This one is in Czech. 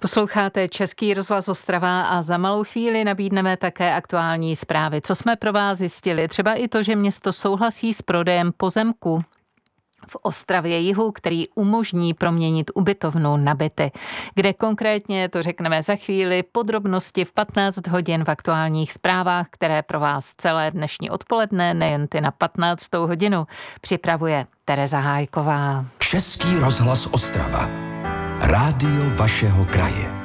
Posloucháte Český rozhlas Ostrava a za malou chvíli nabídneme také aktuální zprávy. Co jsme pro vás zjistili? Třeba i to, že město souhlasí s prodejem pozemku v Ostravě jihu, který umožní proměnit ubytovnu na byty. Kde konkrétně, to řekneme za chvíli, podrobnosti v 15 hodin v aktuálních zprávách, které pro vás celé dnešní odpoledne, nejen ty na 15. hodinu, připravuje Tereza Hájková. Český rozhlas Ostrava. Rádio vašeho kraje.